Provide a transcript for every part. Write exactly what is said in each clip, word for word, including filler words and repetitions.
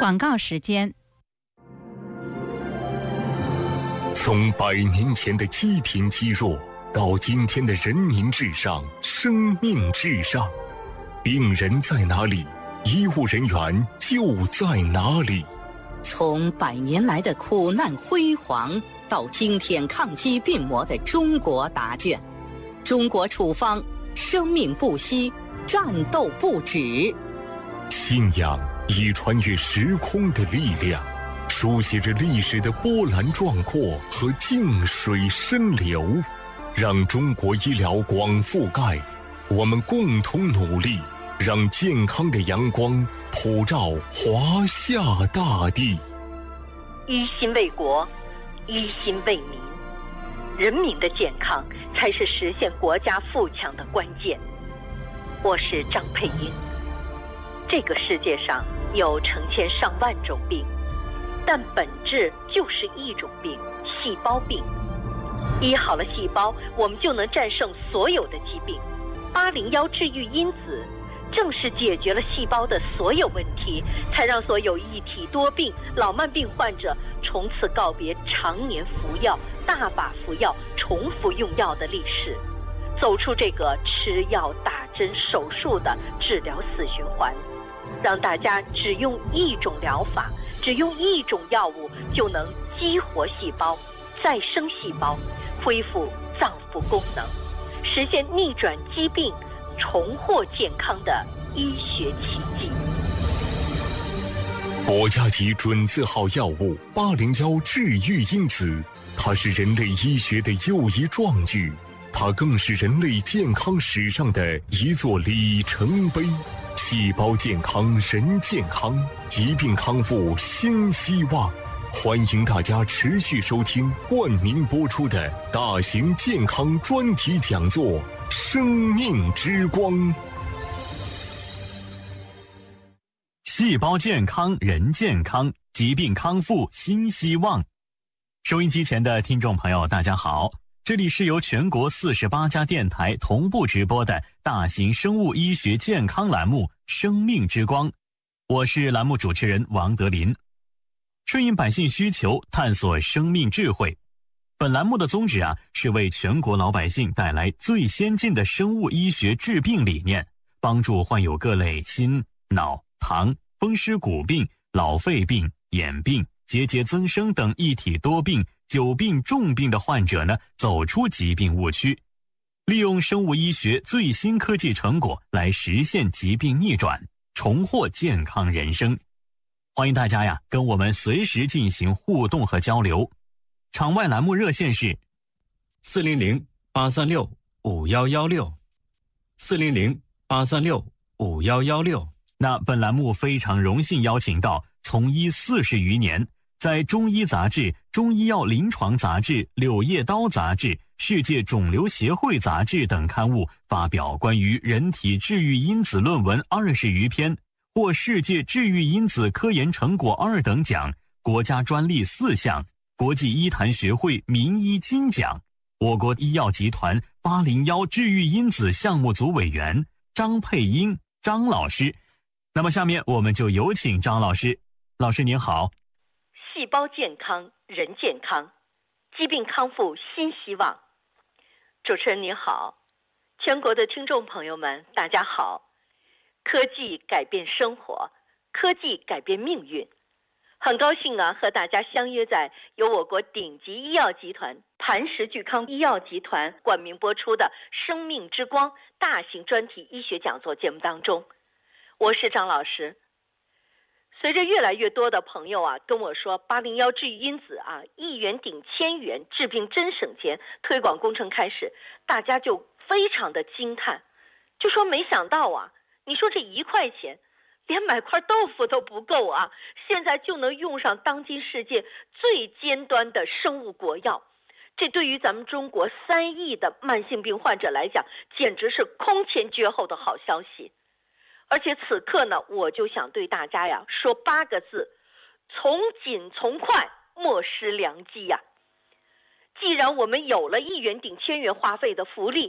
广告时间。 从百年前的积贫积弱，到今天的人民至上、生命至上，病人在哪里，医务人员就在哪里。 从百年来的苦难辉煌，到今天抗击病魔的中国答卷，中国处方，生命不息，战斗不止。 信仰以穿越时空的力量，书写着历史的波澜壮阔和静水深流，让中国医疗广覆盖。我们共同努力，让健康的阳光普照华夏大地。 一心为国，一心为民，人民的健康才是实现国家富强的关键。我是张佩英。这个世界上有成千上万种病，但本质就是一种病——细胞病。医好了细胞，我们就能战胜所有的疾病。八零幺治愈因子正是解决了细胞的所有问题，才让所有一体多病、老慢病患者从此告别常年服药、大把服药、重复用药的历史，走出这个吃药、打针、手术的治疗死循环，让大家只用一种疗法，只用一种药物就能激活细胞、再生细胞，恢复脏腑功能，实现逆转疾病、重获健康的医学奇迹。 国家级准字号药物八零幺治愈因子，它是人类医学的又一壮举，它更是人类健康史上的一座里程碑。细胞健康人健康，疾病康复新希望。欢迎大家持续收听冠名播出的大型健康专题讲座《生命之光》。 细胞健康人健康，疾病康复新希望。收音机前的听众朋友大家好，这里是由全国四十八家电台同步直播的大型生物医学健康栏目《生命之光》，我是栏目主持人王德林。顺应百姓需求，探索生命智慧。本栏目的宗旨啊，是为全国老百姓带来最先进的生物医学治病理念，帮助患有各类心、脑、糖、风湿骨病、老肺病、眼病、结节增生等一体多病、久病重病的患者呢，走出疾病误区，利用生物医学最新科技成果来实现疾病逆转，重获健康人生。欢迎大家呀，跟我们随时进行互动和交流。场外栏目热线是四零零八三六五幺幺六，四零零八三六五幺幺六。 那本栏目非常荣幸邀请到从医四十余年，在中医杂志、中医药临床杂志、柳叶刀杂志、世界肿瘤协会杂志等刊物发表关于人体治愈因子论文二十余篇，获世界治愈因子科研成果二等奖、国家专利四项、国际医坛学会名医金奖。我国医药集团八零幺治愈因子项目组委员张佩英张老师。那么下面我们就有请张老师。老师您好。 细胞健康人健康，疾病康复新希望。主持人您好，全国的听众朋友们大家好。科技改变生活，科技改变命运。很高兴啊，和大家相约在由我国顶级医药集团磐石聚康医药集团冠名播出的《生命之光》大型专题医学讲座节目当中，我是张老师。随着越来越多的朋友啊跟我说八零幺治愈因子啊一元顶千元，治病真省钱，推广工程开始，大家就非常的惊叹，就说没想到啊，你说这一块钱连买块豆腐都不够啊，现在就能用上当今世界最尖端的生物国药，这对于咱们中国三亿的慢性病患者来讲，简直是空前绝后的好消息。而且此刻呢，我就想对大家呀说八个字：从紧从快，莫失良机呀。既然我们有了一元顶千元话费的福利，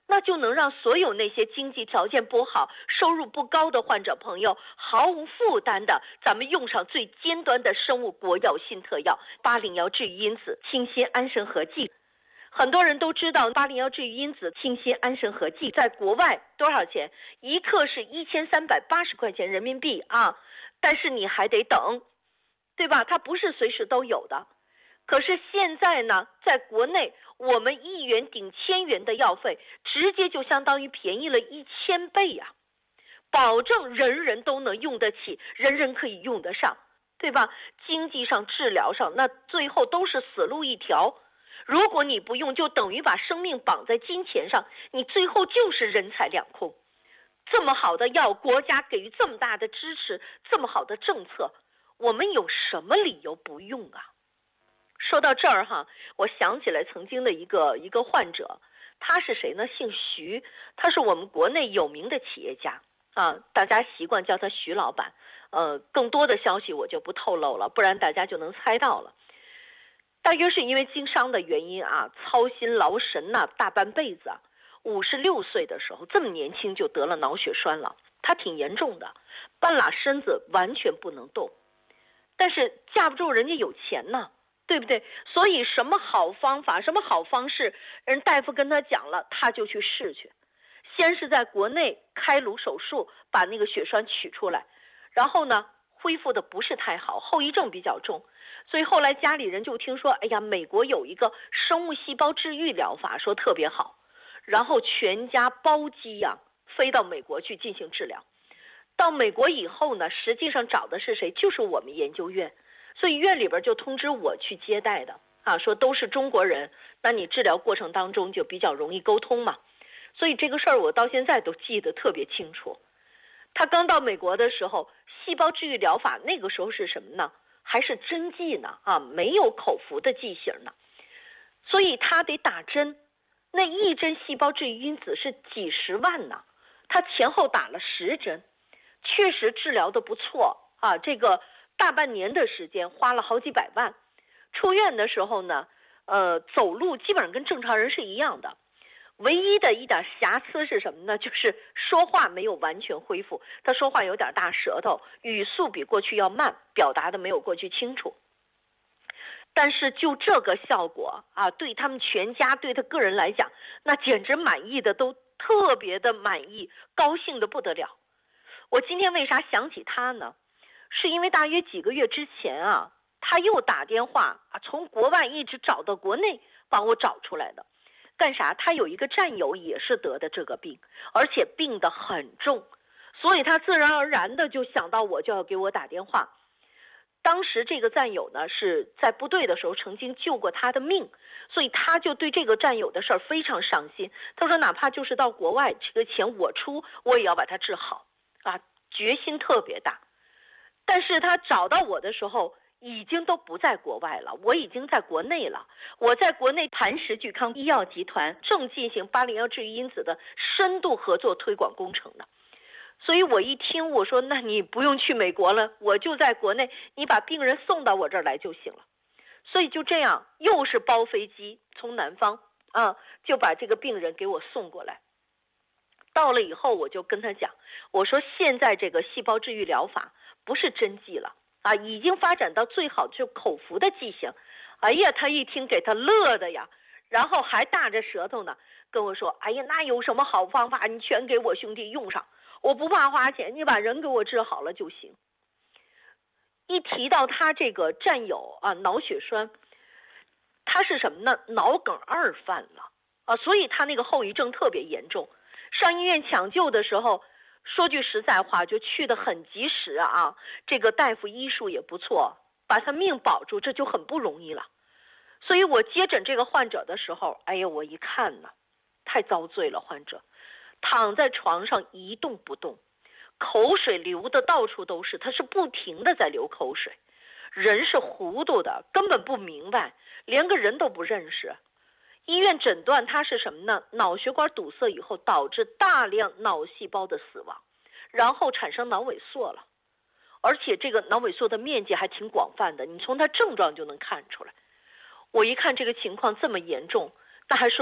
那就能让所有那些经济条件不好、收入不高的患者朋友毫无负担的，咱们用上最尖端的生物国药新特药八零幺治愈因子清新安神合剂。很多人都知道八零幺治愈因子清新安神合剂在国外多少钱？一克是一千三百八十块钱人民币啊，但是你还得等，对吧？它不是随时都有的。可是现在呢，在国内我们一元顶千元的药费，直接就相当于便宜了一千倍呀、啊，保证人人都能用得起，人人可以用得上，对吧？经济上、治疗上，那最后都是死路一条。如果你不用，就等于把生命绑在金钱上，你最后就是人财两空。这么好的药，国家给予这么大的支持，这么好的政策，我们有什么理由不用啊？说到这儿哈，我想起来曾经的一个一个患者，他是谁呢？姓徐，他是我们国内有名的企业家啊，大家习惯叫他徐老板。呃，更多的消息我就不透露了，不然大家就能猜到了。大约是因为经商的原因啊，操心劳神呐、啊，大半辈子啊，五十六岁的时候这么年轻就得了脑血栓了，他挺严重的，半拉身子完全不能动，但是架不住人家有钱呢，对不对？所以什么好方法，什么好方式，人大夫跟他讲了，他就去试去。先是在国内开颅手术把那个血栓取出来，然后呢恢复的不是太好，后遗症比较重，所以后来家里人就听说，哎呀，美国有一个生物细胞治愈疗法，说特别好，然后全家包机呀、啊、飞到美国去进行治疗。到美国以后呢，实际上找的是谁？就是我们研究院，所以院里边就通知我去接待的啊，说都是中国人，那你治疗过程当中就比较容易沟通嘛。所以这个事儿我到现在都记得特别清楚。他刚到美国的时候，细胞治愈疗法那个时候是什么呢？还是针剂呢啊，没有口服的剂型呢，所以他得打针，那一针细胞治愈因子是几十万呢，他前后打了十针，确实治疗的不错啊，这个大半年的时间花了好几百万。出院的时候呢，呃，走路基本上跟正常人是一样的。唯一的一点瑕疵是什么呢？就是说话没有完全恢复，他说话有点大舌头，语速比过去要慢，表达的没有过去清楚。但是就这个效果啊，对他们全家，对他个人来讲，那简直满意的都特别的满意，高兴的不得了。我今天为啥想起他呢？是因为大约几个月之前啊，他又打电话啊，从国外一直找到国内帮我找出来的。干啥？他有一个战友也是得的这个病，而且病得很重，所以他自然而然的就想到我，就要给我打电话。当时这个战友呢是在部队的时候曾经救过他的命，所以他就对这个战友的事儿非常上心。他说哪怕就是到国外，这个钱我出，我也要把他治好啊，决心特别大。但是他找到我的时候已经都不在国外了，我已经在国内了。我在国内磐石聚康医药集团正进行八零幺治愈因子的深度合作推广工程呢。所以我一听，我说那你不用去美国了，我就在国内，你把病人送到我这儿来就行了。所以就这样，又是包飞机从南方啊，就把这个病人给我送过来。到了以后，我就跟他讲，我说现在这个细胞治愈疗法不是针剂了啊，已经发展到最好就口服的剂型。哎呀，他一听给他乐的呀，然后还大着舌头呢，跟我说，哎呀，那有什么好方法，你全给我兄弟用上，我不怕花钱，你把人给我治好了就行。一提到他这个战友啊，脑血栓，他是什么呢？脑梗二犯了啊，所以他那个后遗症特别严重。上医院抢救的时候，说句实在话，就去得很及时啊，这个大夫医术也不错，把他命保住，这就很不容易了。所以我接诊这个患者的时候，哎呀，我一看呢，太遭罪了，患者躺在床上一动不动，口水流的到处都是，他是不停的在流口水，人是糊涂的，根本不明白，连个人都不认识。医院诊断他是什么呢？脑血管堵塞以后导致大量脑细胞的死亡，然后产生脑萎缩了，而且这个脑萎缩的面积还挺广泛的，你从他症状就能看出来。我一看这个情况这么严重，那还说